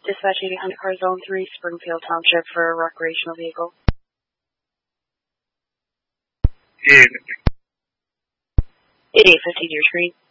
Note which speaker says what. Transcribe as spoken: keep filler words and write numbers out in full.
Speaker 1: dispatching on car zone three, Springfield Township for a recreational vehicle.
Speaker 2: Yeah.
Speaker 1: eighty-eight fifty Deer Street.